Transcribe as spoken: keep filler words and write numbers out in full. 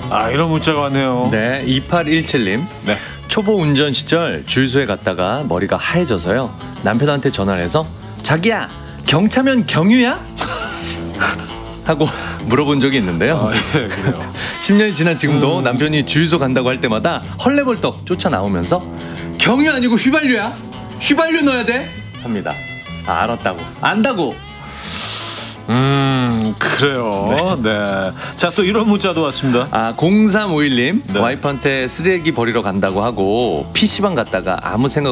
아, 이런 문자가 왔네요. 네, 이팔일칠 님. 네. 초보 운전 시절 주유소에 갔다가 머리가 하얘져서요. 남편한테 전화를 해서 자기야, 경차면 경유야? 하고 물어본 적이 있는데요. 아, 예, 그래요. 십 년이 지난 지금도 음. 남편이 주유소 간다고 할 때마다 헐레벌떡 쫓아나오면서 경유 아니고 휘발유야? 휘발유 넣어야 돼? 합니다. 아, 알았다고. 안다고. 음, 그래요. 네. 자, 또 이런 문자도 왔습니다. 아, 공삼오일 님. 네. 와이프한테 쓰레기 버리러 간다고 하고 피시방 갔다가 아무 생각